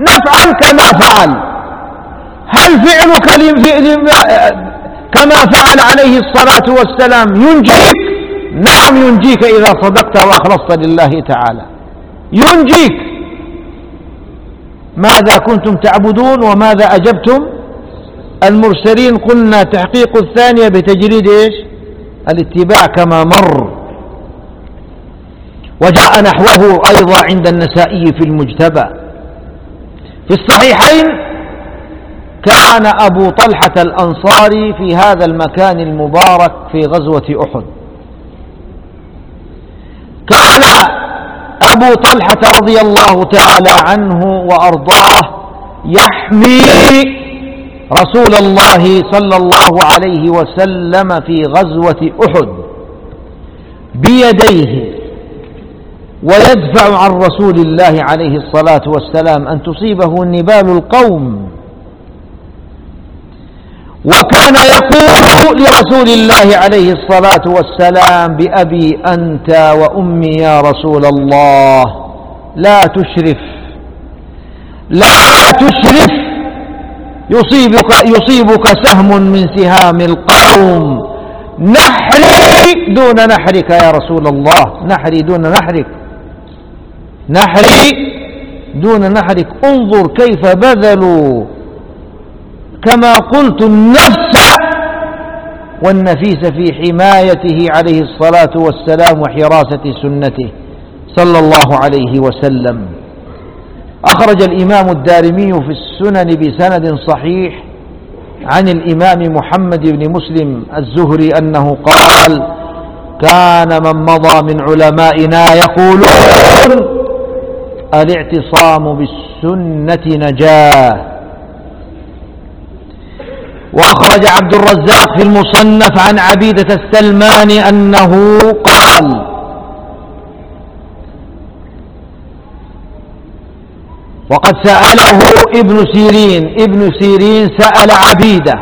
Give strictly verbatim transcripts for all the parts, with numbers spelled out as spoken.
نفعل كما فعل. هل فعلك كما فعل عليه الصلاة والسلام ينجيك؟ نعم ينجيك إذا صدقت وأخلصت لله تعالى، ينجيك. ماذا كنتم تعبدون وماذا أجبتم المرسلين؟ قلنا تحقيق الثانية بتجريد إيش؟ الاتباع كما مر. وجاء نحوه أيضا عند النسائي في المجتبى. في الصحيحين كان أبو طلحة الأنصاري في هذا المكان المبارك في غزوة أحد. كان أبو طلحة رضي الله تعالى عنه وأرضاه يحمي رسول الله صلى الله عليه وسلم في غزوة أحد بيديه، ويدفع عن رسول الله عليه الصلاة والسلام أن تصيبه نبال القوم. وكان يقول لرسول الله عليه الصلاة والسلام: بأبي أنت وأمي يا رسول الله، لا تشرف لا تشرف يصيبك, يصيبك سهم من سهام القوم، نحري دون نحرك يا رسول الله، نحري دون نحرك، نحري دون نحرك. انظر كيف بذلوا كما قلت النفس والنفيس في حمايته عليه الصلاة والسلام وحراسة سنته صلى الله عليه وسلم. أخرج الإمام الدارمي في السنن بسند صحيح عن الإمام محمد بن مسلم الزهري أنه قال: كان من مضى من علمائنا يقولون: الاعتصام بالسنة نجاة. وأخرج عبد الرزاق في المصنف عن عبيدة السلماني أنه قال: وقد سأله ابن سيرين ابن سيرين سأل عبيدة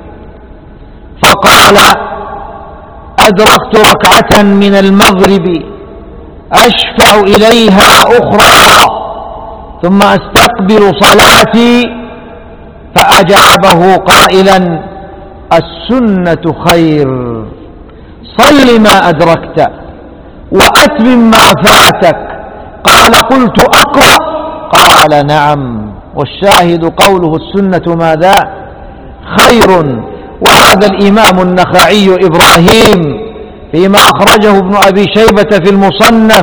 فقال: أدركت ركعة من المغرب أشفع إليها أخرى ثم أستقبل صلاتي، فأجابه قائلا: السنة خير، صل ما أدركت وأتمم ما فاتك. قال: قلت أقرأ؟ قال: نعم. والشاهد قوله السنة ماذا؟ خير. وهذا الإمام النخعي إبراهيم فيما أخرجه ابن أبي شيبة في المصنف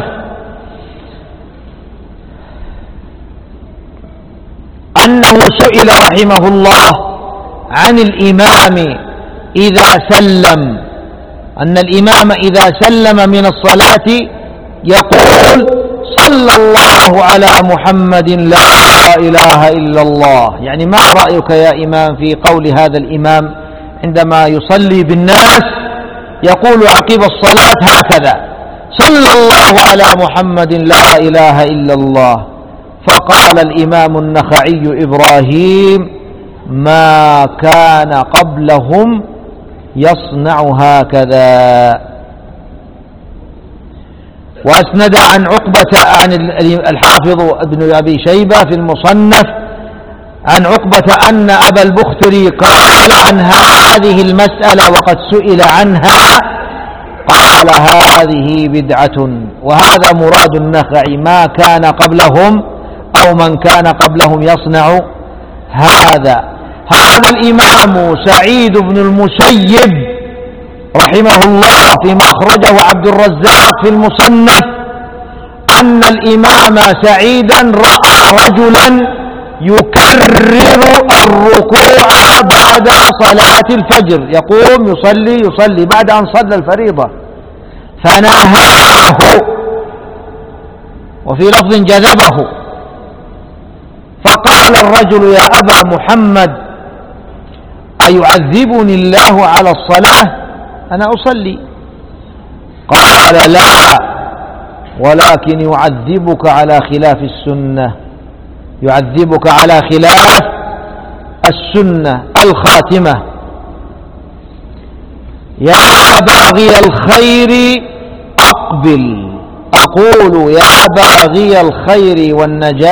أنه سئل رحمه الله عن الإمام إذا سلم، أن الإمام إذا سلم من الصلاة يقول: صلى الله على محمد لا إله إلا الله. يعني ما رأيك يا إمام في قول هذا الإمام عندما يصلي بالناس يقول عقب الصلاة هكذا: صلى الله على محمد لا إله إلا الله؟ فقال الإمام النخعي إبراهيم: ما كان قبلهم يصنع هكذا. وأسند عن عقبة عن الحافظ ابن أبي شيبة في المصنف عن عقبة أن أبا البختري قال عن هذه المسألة وقد سئل عنها قال: هذه بدعة. وهذا مراد النخعي: ما كان قبلهم أو من كان قبلهم يصنع هذا. هذا الإمام سعيد بن المسيب رحمه الله فيما أخرجه عبد الرزاق في المصنف أن الإمام سعيدا رأى رجلا يكرر الركوع بعد صلاة الفجر، يقوم يصلي يصلي بعد أن صلى الفريضة، فنهاه، وفي لفظ جذبه، فقال الرجل: يا أبا محمد، أيعذبني الله على الصلاة؟ أنا أصلي. قال: لا، ولكن يعذبك على خلاف السنة، يعذبك على خلاف السنة الخاتمة. يا باغي الخير أقبل، أقول: يا باغي الخير والنجاة